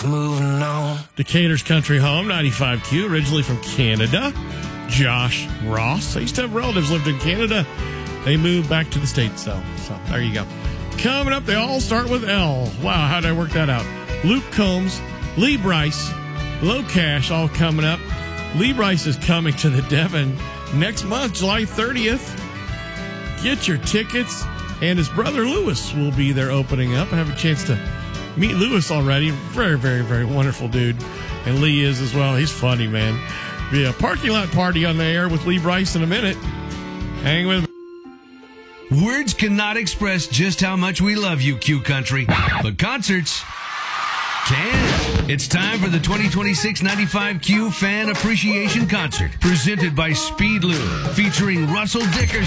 moving on. Decatur's country home, 95Q, originally from Canada. Josh Ross. I used to have relatives lived in Canada. They moved back to the States, so there you go. Coming up, they all start with L. Wow, how did I work that out? Luke Combs, Lee Brice, Low Cash, all coming up. Lee Brice is coming to the Devon next month, July 30th. Get your tickets. And his brother Lewis will be there opening up. I have a chance to meet Lewis already. Very, very, very wonderful dude. And Lee is as well. He's funny, man. Be a parking lot party on the air with Lee Brice in a minute. Hang with me. Words cannot express just how much we love you, Q Country, but concerts can. It's time for the 2026 95Q Fan Appreciation Concert, presented by Speed Lube, featuring Russell Dickerson.